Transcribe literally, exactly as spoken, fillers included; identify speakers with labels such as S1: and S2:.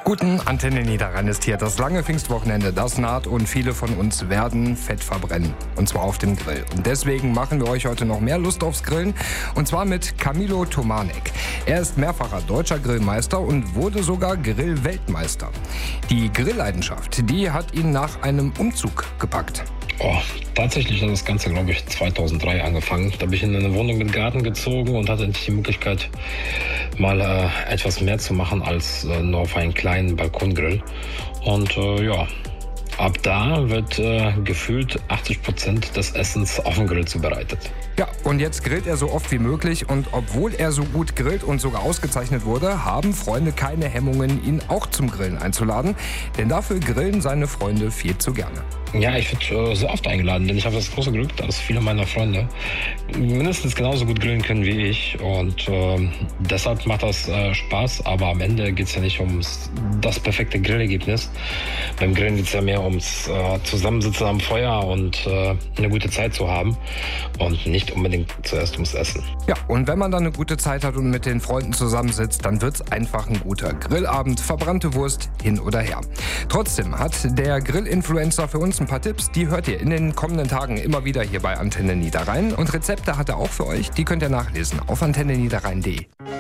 S1: Guten, Antenne Niederrhein ist hier. Das lange Pfingstwochenende, das naht und viele von uns werden Fett verbrennen. Und zwar auf dem Grill. Und deswegen machen wir euch heute noch mehr Lust aufs Grillen. Und zwar mit Camilo Tomanek. Er ist mehrfacher deutscher Grillmeister und wurde sogar Grill-Weltmeister. Die Grillleidenschaft, die hat ihn nach einem Umzug gepackt.
S2: Oh, tatsächlich hat das Ganze, glaube ich, zweitausenddrei angefangen. Da bin ich in eine Wohnung mit Garten gezogen und hatte endlich die Möglichkeit, mal äh, etwas mehr zu machen als äh, nur auf einen kleinen Balkongrill. Und äh, ja, ab da wird äh, gefühlt achtzig Prozent des Essens auf dem Grill zubereitet.
S1: Ja, und jetzt grillt er so oft wie möglich und obwohl er so gut grillt und sogar ausgezeichnet wurde, haben Freunde keine Hemmungen, ihn auch zum Grillen einzuladen, denn dafür grillen seine Freunde viel zu gerne.
S2: Ja, ich werde äh, sehr oft eingeladen, denn ich habe das große Glück, dass viele meiner Freunde mindestens genauso gut grillen können wie ich und äh, deshalb macht das äh, Spaß, aber am Ende geht es ja nicht um das perfekte Grillergebnis. Beim Grillen geht es ja mehr ums äh, Zusammensitzen am Feuer und äh, eine gute Zeit zu haben und nicht unbedingt zuerst ums Essen.
S1: Ja, und wenn man dann eine gute Zeit hat und mit den Freunden zusammensitzt, dann wird's einfach ein guter Grillabend, verbrannte Wurst hin oder her. Trotzdem hat der Grill-Influencer für uns ein paar Tipps, die hört ihr in den kommenden Tagen immer wieder hier bei Antenne Niederrhein. Und Rezepte hat er auch für euch, die könnt ihr nachlesen auf antenne niederrhein punkt de.